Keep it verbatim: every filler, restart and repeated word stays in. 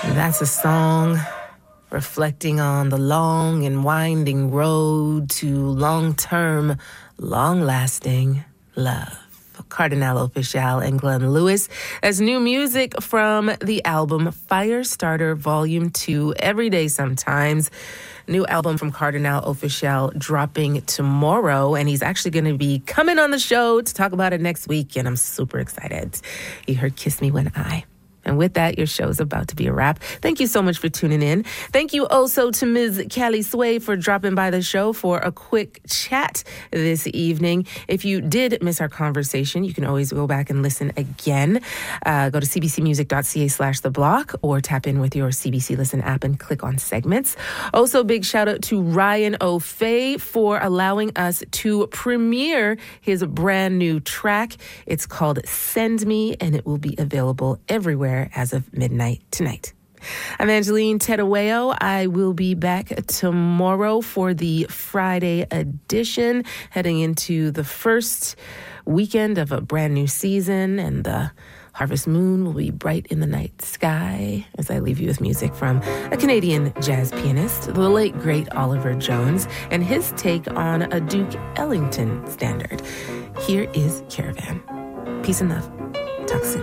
That's a song reflecting on the long and winding road to long-term, long-lasting love. Kardinal Offishall and Glenn Lewis as new music from the album Firestarter Volume two, Every Day Sometimes. New album from Kardinal Offishall dropping tomorrow, and he's actually going to be coming on the show to talk about it next week, and I'm super excited. You heard Kiss Me When I. And with that, your show is about to be a wrap. Thank you so much for tuning in. Thank you also to Miz Callie Sway for dropping by the show for a quick chat this evening. If you did miss our conversation, you can always go back and listen again. Uh, go to cbcmusic.ca slash the block or tap in with your C B C Listen app and click on segments. Also, big shout out to Ryan O'Fay for allowing us to premiere his brand new track. It's called Send Me, and it will be available everywhere as of midnight tonight. I'm Angeline Tedaweo. I will be back tomorrow for the Friday edition, heading into the first weekend of a brand new season, and the harvest moon will be bright in the night sky as I leave you with music from a Canadian jazz pianist, the late, great Oliver Jones, and his take on a Duke Ellington standard. Here is Caravan. Peace and love. Talk soon.